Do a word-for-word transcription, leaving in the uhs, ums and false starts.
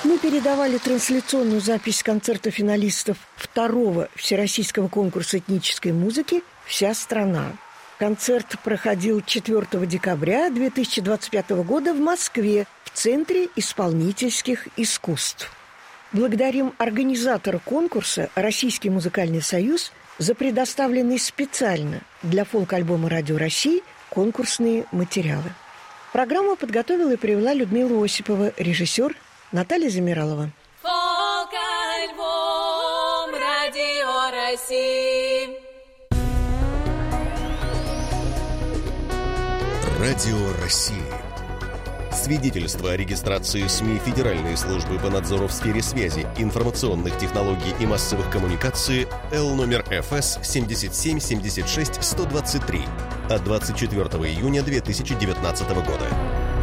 Мы передавали трансляционную запись концерта финалистов второго всероссийского конкурса этнической музыки «Вся страна». Концерт проходил четвёртого декабря две тысячи двадцать пятого года в Москве в Центре исполнительских искусств. Благодарим организатора конкурса «Российский музыкальный союз» за предоставленные специально для фолк-альбома «Радио России» конкурсные материалы. Программу подготовила и привела Людмила Осипова, режиссер Наталья Замиралова. Фолк-альбом «Радио России». Радио России. Свидетельство о регистрации СМИ Федеральной службы по надзору в сфере связи, информационных технологий и массовых коммуникаций Л номер Эф Эс семьдесят семь семьдесят шесть сто двадцать три от двадцать четвёртого июня две тысячи девятнадцатого года.